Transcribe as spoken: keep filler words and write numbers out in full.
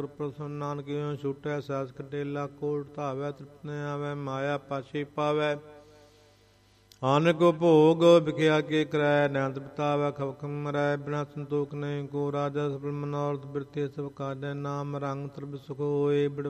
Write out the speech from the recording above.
ਪ੍ਰਸੰਨ ਨਾਨਕਿਓ ਛੂਟੈ ਸਾਸ ਕਟੇਲਾ ਕੋਟ ਧਾਵੈ ਤ੍ਰਿਪਤ ਨ ਆਵੈ ਮਾਇਆ ਪਾਛੀ ਪਾਵੈ ਆਨਕ ਭੋਗ ਵਿਖਿਆ ਕੇ ਕਰੈ ਨੈਂਤ ਬਿਤਾਵੈ ਖਵਖ ਮਰੈ ਬਿਨਾ ਸੰਤੋਖ ਨਹੀਂ ਕੋ ਰਾਜਾ ਸਫਲ ਮਨੋਰਥ ਬਿਰਤੇ ਸਭ ਕਾਜੈ ਨਾਮ ਰੰਗ ਤਰਬ ਸੁਖ ਹੋਏ ਬਿੜ